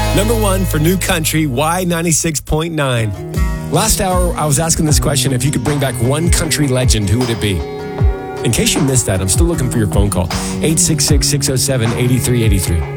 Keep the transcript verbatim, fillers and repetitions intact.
Number one for New Country, Y ninety-six point nine. Last hour, I was asking this question. If you could bring back one country legend, who would it be? In case you missed that, I'm still looking for your phone call. eight six six, six oh seven, eight three eight three.